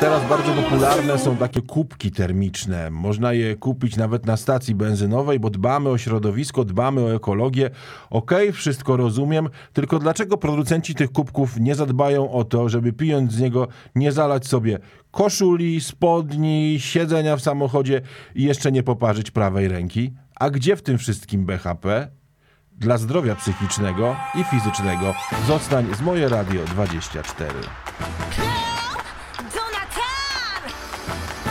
Teraz bardzo popularne są takie kubki termiczne. Można je kupić nawet na stacji benzynowej, bo dbamy o środowisko, dbamy o ekologię. Okej, wszystko rozumiem, tylko dlaczego producenci tych kubków nie zadbają o to, żeby pijąc z niego nie zalać sobie koszuli, spodni, siedzenia w samochodzie i jeszcze nie poparzyć prawej ręki? A gdzie w tym wszystkim BHP? Dla zdrowia psychicznego i fizycznego zostań z Moje Radio 24.